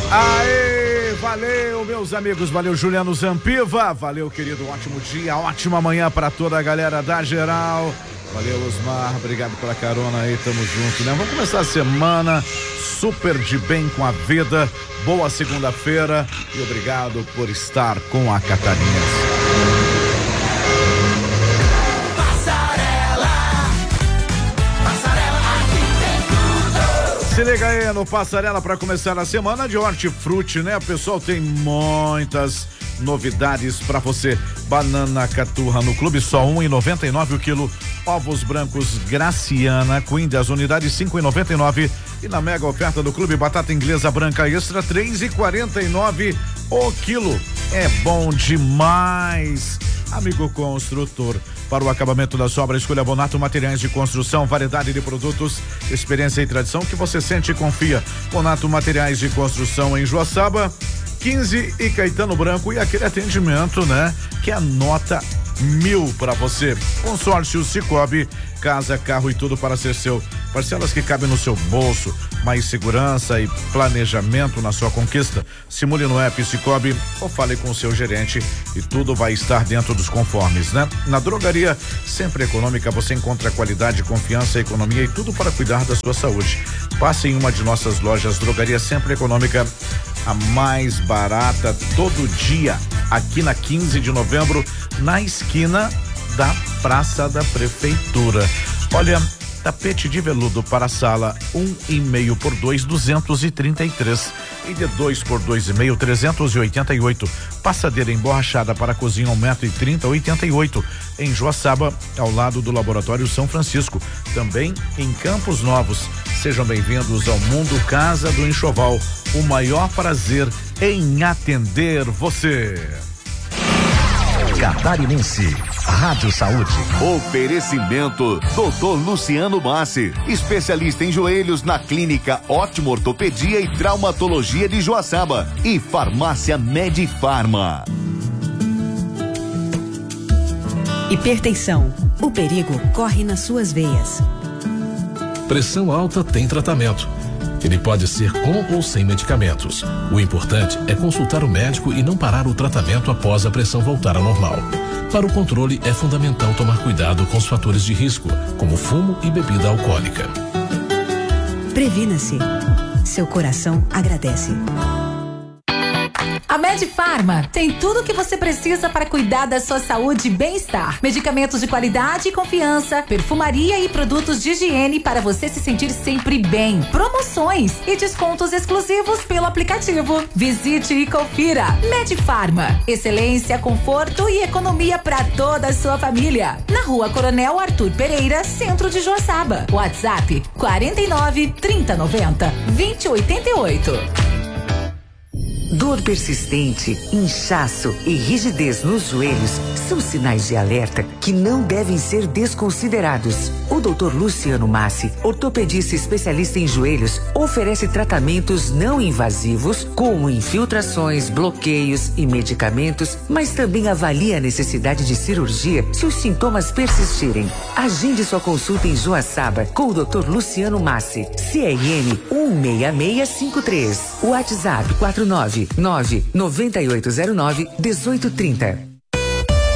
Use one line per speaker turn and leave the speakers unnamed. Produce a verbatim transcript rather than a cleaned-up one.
Aê, valeu, meus amigos, valeu Juliano Zampiva, valeu querido, ótimo dia, ótima manhã pra toda a galera da geral, valeu Osmar, obrigado pela carona aí, tamo junto, né? Vamos começar a semana super de bem com a vida, boa segunda-feira e obrigado por estar com a Catarinense. Se liga aí no Passarela para começar a semana de hortifruti, né? O pessoal tem muitas novidades para você. Banana caturra no Clube só um e noventa e nove o quilo. Ovos brancos Graciana Queen das unidades cinco e noventa e nove e na mega oferta do Clube batata inglesa branca extra três e quarenta e nove o quilo. É bom demais. Amigo construtor, para o acabamento da sua obra, escolha Bonato Materiais de Construção, variedade de produtos, experiência e tradição que você sente e confia. Bonato Materiais de Construção em Joaçaba, quinze e Caetano Branco, e aquele atendimento, né? Que é nota mil para você. Consórcio Cicobi, casa, carro e tudo para ser seu. Parcelas que cabem no seu bolso, mais segurança e planejamento na sua conquista. Simule no app Cicobi ou fale com o seu gerente e tudo vai estar dentro dos conformes, né? Na drogaria Sempre Econômica você encontra qualidade, confiança, economia e tudo para cuidar da sua saúde. Passe em uma de nossas lojas. Drogaria Sempre Econômica, a mais barata todo dia, aqui na quinze de novembro, na esquina da Praça da Prefeitura. Olha, tapete de veludo para a sala um e meio por dois, duzentos e trinta e três, e de dois por dois e meio, trezentos e oitenta e oito. Passadeira emborrachada para a cozinha um metro e trinta, oitenta e oito, em Joaçaba, ao lado do Laboratório São Francisco, também em Campos Novos. Sejam bem-vindos ao Mundo Casa do Enxoval, o maior prazer em atender você.
Catarinense, Rádio Saúde.
Oferecimento doutor Luciano Massi, especialista em joelhos na Clínica Ótimo Ortopedia e Traumatologia de Joaçaba e Farmácia Medifarma.
Hipertensão. O perigo corre nas suas veias.
Pressão alta tem tratamento. Ele pode ser com ou sem medicamentos. O importante é consultar o médico e não parar o tratamento após a pressão voltar ao normal. Para o controle, é fundamental tomar cuidado com os fatores de risco, como fumo e bebida alcoólica.
Previna-se. Seu coração agradece.
A Medifarma tem tudo o que você precisa para cuidar da sua saúde e bem-estar. Medicamentos de qualidade e confiança, perfumaria e produtos de higiene para você se sentir sempre bem. Promoções e descontos exclusivos pelo aplicativo. Visite e confira. Medifarma. Excelência, conforto e economia para toda a sua família. Na Rua Coronel Arthur Pereira, centro de Joaçaba. WhatsApp quarenta e nove, trinta, noventa, vinte, oitenta e oito.
Dor persistente, inchaço e rigidez nos joelhos são sinais de alerta que não devem ser desconsiderados. O doutor Luciano Massi, ortopedista especialista em joelhos, oferece tratamentos não invasivos como infiltrações, bloqueios e medicamentos, mas também avalia a necessidade de cirurgia se os sintomas persistirem. Agende sua consulta em Joaçaba com o doutor Luciano Massi, C R M um seis seis cinco três, WhatsApp quatro nove nove, nove oito zero nove, um oito três zero.